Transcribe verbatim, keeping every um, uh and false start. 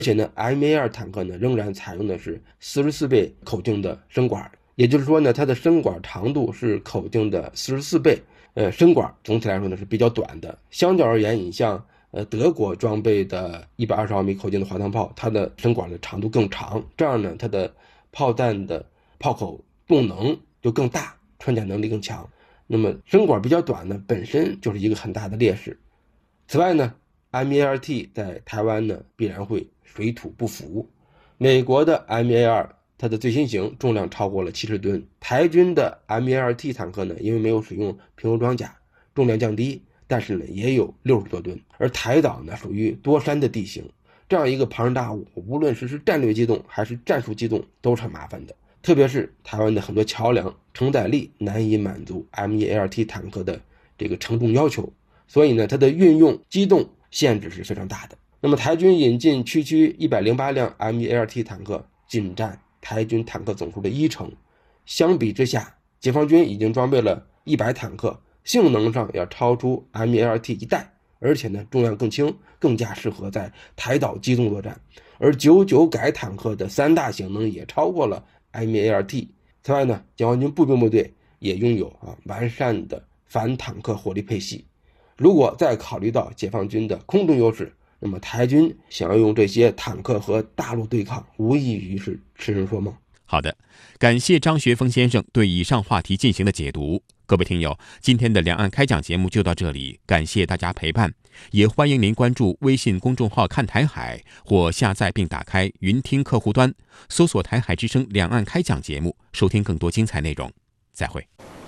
且呢 M A 二 坦克呢仍然采用的是四十四倍口径的身管，也就是说呢，它的身管长度是口径的四十四倍，呃，身管总体来说呢是比较短的。相较而言，你像呃德国装备的一百二十毫米口径的滑膛炮，它的身管的长度更长，这样呢，它的炮弹的炮口动能就更大，穿甲能力更强。那么身管比较短呢，本身就是一个很大的劣势。此外呢 M A 二 T 在台湾呢必然会水土不服。美国的 M A 二 它的最新型重量超过了七十吨，台军的 M A 二 T 坦克呢，因为没有使用平油装甲，重量降低，但是呢也有六十多吨。而台岛呢属于多山的地形，这样一个庞然大物，无论是是战略机动还是战术机动都是很麻烦的。特别是台湾的很多桥梁承载力难以满足 M A 二 T 坦克的这个承重要求，所以呢它的运用机动限制是非常大的。那么台军引进区区一百零八辆 M A 二 T 坦克，仅占台军坦克总数的一成。相比之下，解放军已经装备了一百坦克，性能上要超出 M A 二 T 一代，而且呢重量更轻，更加适合在台岛机动作战。而九九改坦克的三大性能也超过了 M A 二 T。 此外呢，解放军步兵部队也拥有啊完善的反坦克火力配系。如果再考虑到解放军的空中优势，那么台军想要用这些坦克和大陆对抗，无异于是痴人说梦。 好的，感谢张学峰先生对以上话题进行的解读。各位听友，今天的两岸开讲节目就到这里，感谢大家陪伴，也欢迎您关注微信公众号看台海，或下载并打开云听客户端，搜索台海之声两岸开讲节目，收听更多精彩内容。再会。